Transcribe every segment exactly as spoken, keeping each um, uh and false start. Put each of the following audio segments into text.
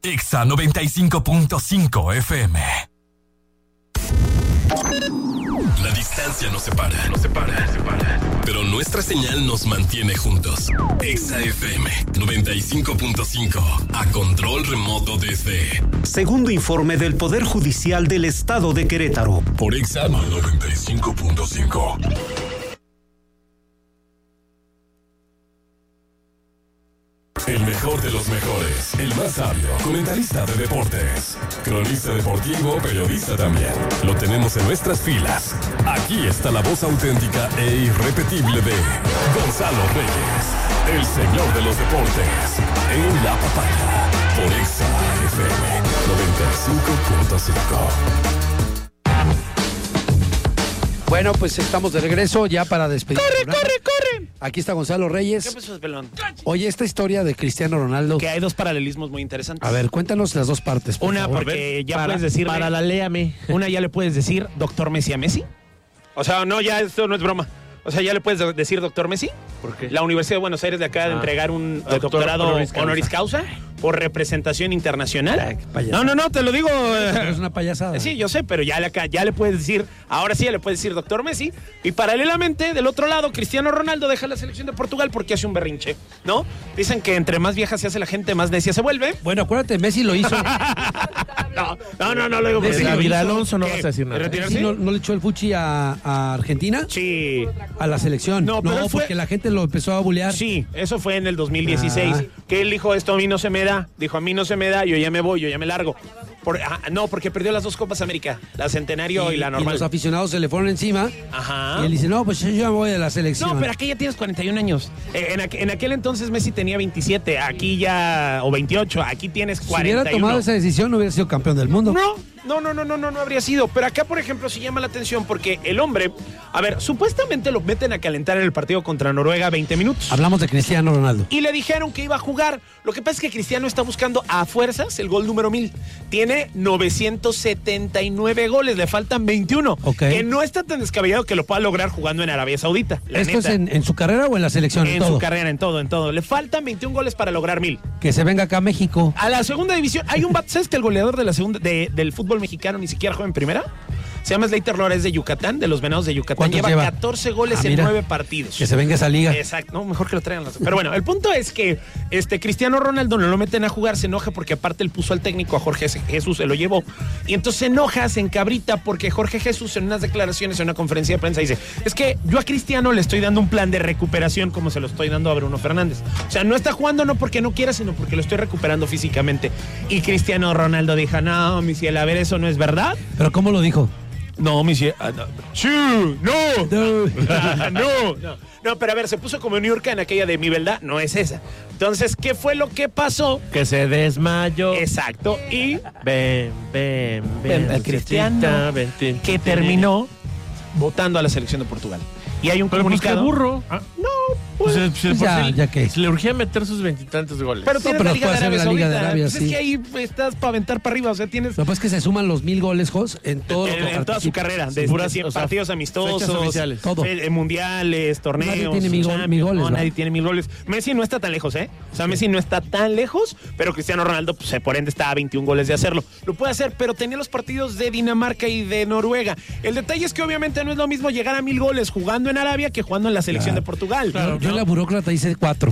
Exa noventa y cinco punto cinco F M. La distancia nos separa, nos separa, nos separa. Pero nuestra señal nos mantiene juntos. Exa F M noventa y cinco punto cinco. A control remoto desde... Segundo informe del Poder Judicial del Estado de Querétaro. Por Exa noventa y cinco punto cinco. El mejor de los mejores, el más sabio, comentarista de deportes, cronista deportivo, periodista también. Lo tenemos en nuestras filas. Aquí está la voz auténtica e irrepetible de Gonzalo Reyes, el señor de los deportes, en La Papaya, por Exa F M noventa y cinco punto cinco. Bueno, pues estamos de regreso ya para despedir. ¡Corre, corre, corre! Aquí está Gonzalo Reyes. ¿Qué pasó, pelón? Oye, esta historia de Cristiano Ronaldo. Que hay dos paralelismos muy interesantes. A ver, cuéntanos las dos partes. Por Una, favor. porque ya para, puedes decir. Para la léame. Una, ya le puedes decir doctor Messi a Messi. O sea, no, ya esto no es broma. O sea, ya le puedes decir doctor Messi. ¿Por qué? La Universidad de Buenos Aires le acaba de Ah. entregar un Doctor doctorado honoris causa. honoris causa por representación internacional. Ay, qué payasada. No, no, no, te lo digo. Pero es una payasada. Sí, yo sé, pero ya le, ya le puedes decir, ahora sí ya le puedes decir doctor Messi. Y paralelamente, del otro lado, Cristiano Ronaldo deja la selección de Portugal porque hace un berrinche, ¿no? Dicen que entre más vieja se hace la gente, más necia se vuelve. Bueno, acuérdate, Messi lo hizo. No, no, no, no lo digo por Messi eso. lo David hizo. Alonso no ¿Qué? vas a decir nada. ¿Retirarse? Messi no, no le echó el fuchi a, a Argentina, Sí. a la selección. No, pero él fue- porque la gente lo empezó a bulear. Sí, eso fue en el dos mil dieciséis. Ah. Que él dijo, esto a mí no se me da. Dijo, a mí no se me da, yo ya me voy, yo ya me largo. Por, ah, no, porque perdió las dos Copas América, la Centenario y, la normal. los aficionados se le fueron encima. Ajá. Y él dice, no, pues yo ya me voy de la selección. No, pero aquí ya tienes cuarenta y un años. Eh, en, aqu- en aquel entonces Messi tenía veintisiete, aquí ya, o veintiocho, aquí tienes Si cuarenta y uno. hubiera tomado esa decisión, no hubiera sido campeón del mundo. No, no, no, no, no, no, no habría sido. Pero acá, por ejemplo, sí llama la atención porque el hombre, a ver, supuestamente lo meten a calentar en el partido contra Noruega veinte minutos. Hablamos de Cristiano Ronaldo. Y le dijeron que iba a jugar. Lo que pasa es que Cristiano está buscando a fuerzas el gol número mil. Tiene novecientos setenta y nueve goles, le faltan veintiuno. Ok. Que no está tan descabellado que lo pueda lograr jugando en Arabia Saudita. La ¿Esto neta. es en, en su carrera o en la selección? En todo. su carrera, en todo, en todo. Le faltan veintiún goles para lograr mil. Que se venga acá a México. A la segunda división, hay un bat, ¿sabes que el goleador de la segunda de- del fútbol mexicano ni siquiera juega en primera? Se llama Slater Lora, es de Yucatán, de los Venados de Yucatán. ¿Cuántos Lleva, lleva? catorce goles Ah, en mira. nueve partidos. Que se venga esa liga. Exacto, no, mejor que lo traigan las. Pero bueno, el punto es que este Cristiano Ronaldo no lo meten a jugar, se enoja porque aparte él puso al técnico a Jorge Jesús, se lo llevó. Y entonces se enoja, se encabrita porque Jorge Jesús en unas declaraciones, en una conferencia de prensa dice, es que yo a Cristiano le estoy dando un plan de recuperación como se lo estoy dando a Bruno Fernández. O sea, no está jugando no porque no quiera, sino porque lo estoy recuperando físicamente. Y Cristiano Ronaldo dijo, no, mi cielo, a ver, eso no es verdad. ¿Pero cómo lo dijo? No, mi cielo. ah, no. Sí, no. No. no, no. No, pero a ver, se puso como New York en aquella de mi verdad, no es esa. Entonces, ¿qué fue lo que pasó? Que se desmayó. Exacto. Y Ven, ven, ven. el Cristiano ven, ven, que ven. terminó votando a la selección de Portugal. Y hay un Pero pues qué comunicado. burro. Ah, no, pues. Pues, pues, pues por ya, si- ya que- se le urgía meter sus veintitantos goles. pero tienes pero la Liga de puede ser Arabia la Liga de Saudita. Arabia, Pues sí. es que ahí estás para aventar para arriba. O sea, tienes. Lo que pasa es que se suman los mil goles, Jos, en todo lo En, que en toda su participa. carrera, Sí, de puras, cien o sea, partidos amistosos, fechas oficiales. Todo. fe- eh, mundiales, torneos. Nadie tiene mil gol- Champions. mil goles, No, ¿no? nadie tiene mil goles. Messi no está tan lejos, ¿eh? O sea, Messi no está tan lejos, pero Cristiano Ronaldo, pues, por ende, está a veintiún goles de hacerlo. Lo puede hacer, pero tenía los partidos de Dinamarca y de Noruega. El detalle es que obviamente no es lo mismo llegar a mil goles jugando en Arabia que jugando en la selección de Portugal. Yo, yo ¿no? en la burócrata hice cuatro.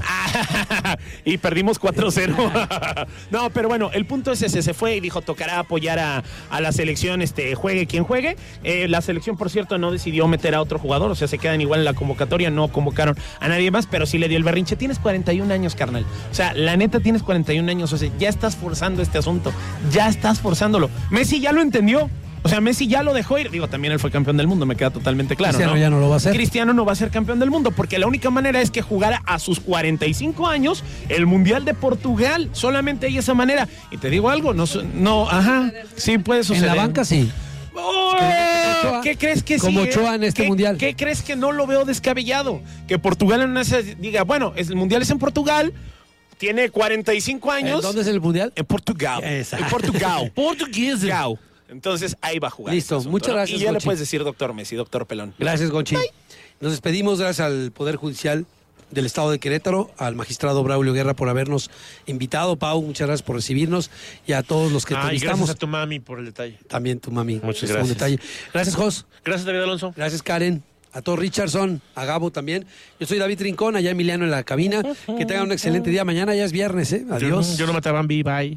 Y perdimos cuatro cero. No, pero bueno, el punto es ese, se fue y dijo, tocará apoyar a, a la selección, este, juegue quien juegue. Eh, la selección, por cierto, no decidió meter a otro jugador, o sea, se quedan igual en la convocatoria, no convocaron a nadie más, pero sí le dio el berrinche. Tienes cuarenta y un años, carnal. O sea, la neta tienes cuarenta y un años, o sea, ya estás forzando este asunto, ya estás forzándolo. Messi ya lo entendió. O sea, Messi ya lo dejó ir. Digo, también él fue campeón del mundo, me queda totalmente claro. Cristiano ¿no? ya no lo va a hacer. Cristiano no va a ser campeón del mundo, porque la única manera es que jugara a sus cuarenta y cinco años el Mundial de Portugal. Solamente hay esa manera. Y te digo algo, no, no, ajá, sí puede suceder. En la banca sí. ¡Oh! Ochoa, ¿Qué crees que sí? como eh? Ochoa en este ¿Qué- mundial. ¿Qué crees que no lo veo descabellado? Que Portugal en una esas diga, bueno, es- el mundial es en Portugal, tiene cuarenta y cinco años. ¿Dónde es el mundial? En Portugal. Exacto. En Portugal. Portugués. Gao. Entonces ahí va a jugar. Listo, este asunto, muchas ¿no? gracias, Y ya le Gochi. puedes decir doctor Messi, doctor Pelón. Gracias, Gonchi. Nos despedimos gracias al Poder Judicial del Estado de Querétaro, al magistrado Braulio Guerra por habernos invitado. Pau, muchas gracias por recibirnos, y a todos los que Ay, entrevistamos. gracias a tu mami por el detalle. También tu mami. Muchas es un gracias. detalle. Gracias, Jos. Gracias, David Alonso. Gracias, Karen. A todo Richardson, a Gabo también. Yo soy David Rincón, allá Emiliano en la cabina. Que tengan un excelente día. Mañana ya es viernes, ¿eh? Adiós. Yo, yo no me a Bambi, bye.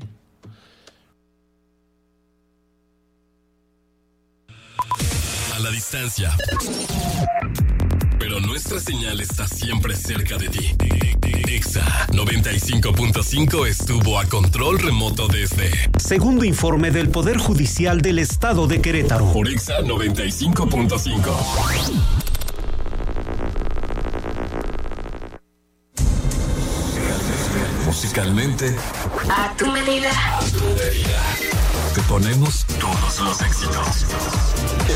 A la distancia. Pero nuestra señal está siempre cerca de ti. Exa noventa y cinco punto cinco estuvo a control remoto desde... Segundo informe del Poder Judicial del Estado de Querétaro. Por Exa noventa y cinco punto cinco. Musicalmente, A tu medida. a tu medida. Te ponemos todos los éxitos.